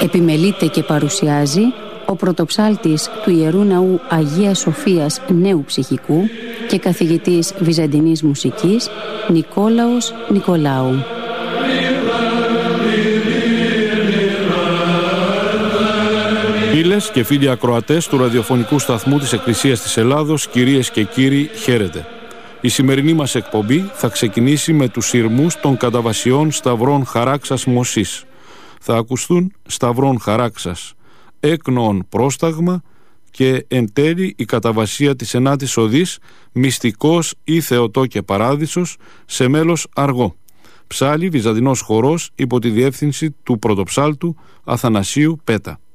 Επιμελείται και παρουσιάζει ο πρωτοψάλτης του Ιερού Ναού Αγίας Σοφίας Νέου Ψυχικού και καθηγητής βυζαντινής μουσικής Νικόλαος Νικολάου. Φίλες και φίλοι ακροατές του ραδιοφωνικού σταθμού της Εκκλησίας της Ελλάδος, κυρίες και κύριοι, χαίρετε. Η σημερινή μας εκπομπή θα ξεκινήσει με τους σειρμούς των καταβασιών Σταυρών Χαράξας Μωσής. Θα ακουστούν Σταυρών Χαράξας Έκνοον Πρόσταγμα και εν τέλει η καταβασία της 9ης Οδής Μυστικός ή Θεοτό και Παράδεισος σε μέλος αργό. Ψάλλει βυζαντινός χορός υπό τη διεύθυνση του πρωτοψάλτου Αθανασίου Πέτα.